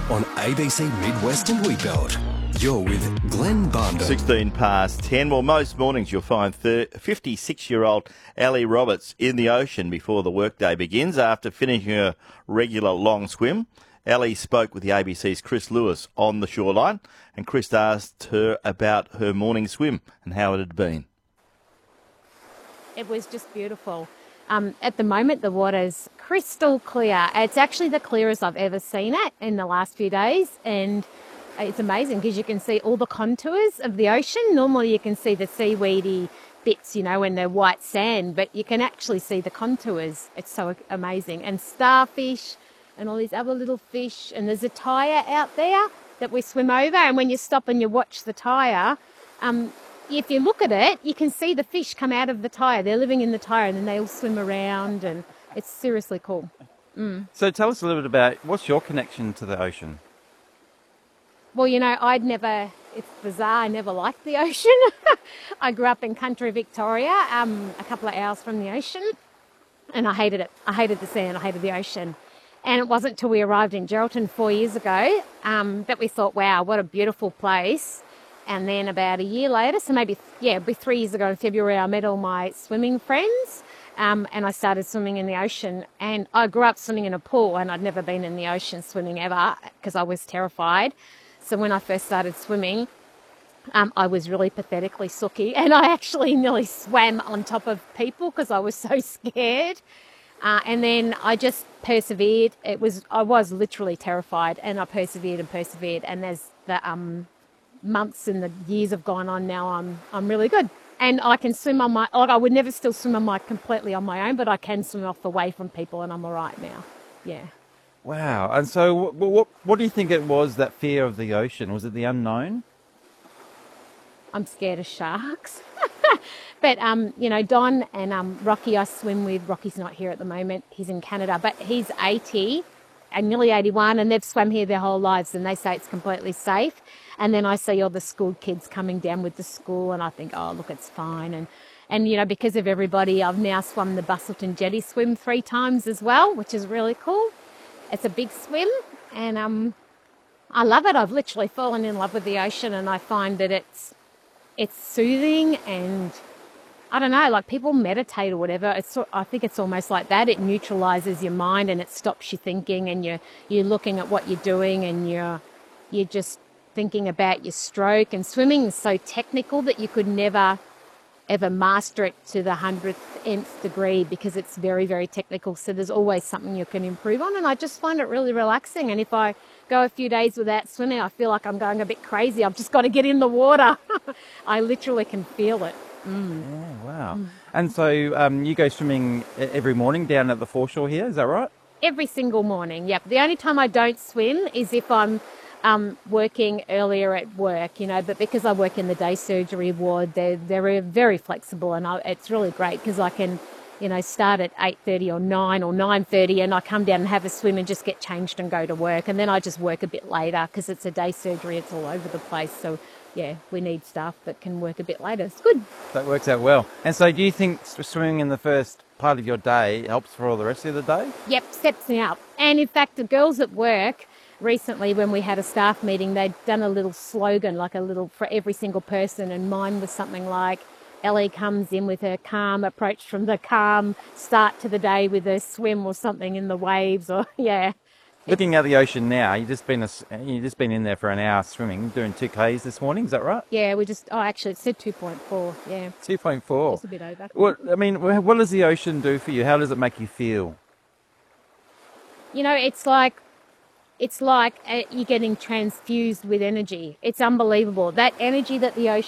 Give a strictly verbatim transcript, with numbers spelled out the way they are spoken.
on A B C Midwest and Wheatbelt. You're with Glenn Barnden. sixteen past ten. Well, most mornings you'll find fifty-six-year-old Ali Roberts in the ocean before the workday begins after finishing her regular long swim. Ali spoke with the A B C's Chris Lewis on the shoreline, and Chris asked her about her morning swim and how it had been. It was just beautiful. Um, at the moment, the water's crystal clear. It's actually the clearest I've ever seen it in the last few days, and it's amazing because you can see all the contours of the ocean. Normally you can see the seaweedy bits, you know, and the white sand, but you can actually see the contours. It's so amazing. And starfish and all these other little fish. And there's a tire out there that we swim over, and when you stop and you watch the tire, um, if you look at it, you can see the fish come out of the tire. They're living in the tire, and then they all swim around, and it's seriously cool. Mm. So tell us a little bit about, what's your connection to the ocean? Well, you know, I'd never, it's bizarre, I never liked the ocean. I grew up in country Victoria, um, a couple of hours from the ocean, and I hated it. I hated the sand, I hated the ocean. And it wasn't till we arrived in Geraldton four years ago um, that we thought, wow, what a beautiful place. And then about a year later, so maybe, yeah, it'd be three years ago in February, I met all my swimming friends. Um, and I started swimming in the ocean, and I grew up swimming in a pool, and I'd never been in the ocean swimming ever because I was terrified. So when I first started swimming, um, I was really pathetically sooky, and I actually nearly swam on top of people because I was so scared. Uh, and then I just persevered. It was I was literally terrified, and I persevered and persevered. And as the um, months and the years have gone on, now I'm I'm really good. And I can swim on my, like I would never still swim on my completely on my own, but I can swim off away from people, and I'm all right now. Yeah. Wow. And so what, what, what do you think it was, that fear of the ocean? Was it the unknown? I'm scared of sharks. But, um, you know, Don and um, Rocky I swim with. Rocky's not here at the moment. He's in Canada, but he's eighty and nearly eighty-one, and they've swum here their whole lives, and they say it's completely safe. And then I see all the school kids coming down with the school, and I think, oh, look, it's fine. And, and you know, because of everybody, I've now swum the Busselton Jetty swim three times as well, which is really cool. It's a big swim, and um, I love it. I've literally fallen in love with the ocean, and I find that it's it's soothing, and I don't know, like people meditate or whatever. It's I think it's almost like that. It neutralises your mind, and it stops you thinking, and you're you're looking at what you're doing, and you're you're just thinking about your stroke. And swimming is so technical that you could never ever master it to the hundredth nth degree because it's very, very technical. So there's always something you can improve on. And I just find it really relaxing. And if I go a few days without swimming, I feel like I'm going a bit crazy. I've just got to get in the water. I literally can feel it. Mm. Yeah, wow. Mm. And so um, you go swimming every morning down at the foreshore here, is that right? Every single morning, yep. The only time I don't swim is if I'm Um, working earlier at work, you know, but because I work in the day surgery ward, they're, they're very flexible, and I, it's really great because I can, you know, start at eight thirty or nine or nine thirty, and I come down and have a swim and just get changed and go to work, and then I just work a bit later because it's a day surgery, it's all over the place. So, yeah, we need staff that can work a bit later. It's good. That works out well. And so do you think swimming in the first part of your day helps for all the rest of the day? Yep, steps me up. And in fact, the girls at work, recently when we had a staff meeting, they'd done a little slogan, like a little for every single person, and mine was something like, Ellie comes in with her calm approach from the calm start to the day with a swim or something in the waves, or yeah. Looking at the ocean now, you've just been a, you've just been in there for an hour swimming, doing two Ks this morning, is that right? Yeah, we just, oh actually it said two point four, yeah. two point four? Just a bit over. What, I mean, what does the ocean do for you? How does it make you feel? You know, it's like, It's like uh, you're getting transfused with energy. It's unbelievable. That energy that the ocean